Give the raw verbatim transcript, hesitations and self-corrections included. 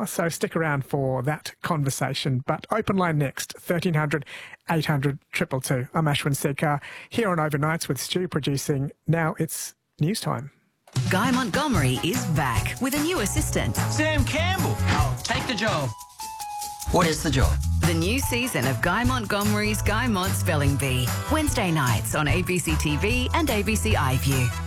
now, so stick around for that conversation. But open line next, thirteen hundred, eight hundred, two two two. I'm Ashwin Sekar here on Overnights with Stu producing. Now it's news time. Guy Montgomery is back with a new assistant. Sam Campbell. I'll take the job. What is the job? The new season of Guy Montgomery's Guy Mont Spelling Bee. Wednesday nights on A B C T V and A B C iView.